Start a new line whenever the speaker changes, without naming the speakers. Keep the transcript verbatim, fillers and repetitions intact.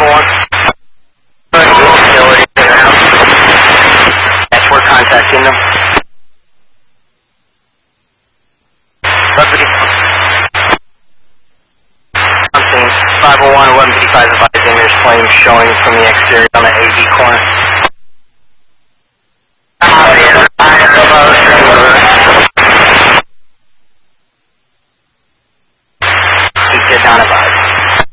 one. Facility in the house. Yes, we're contacting them. five oh one, eleven fifty-five advising there's flames showing from the exterior on the A V corner.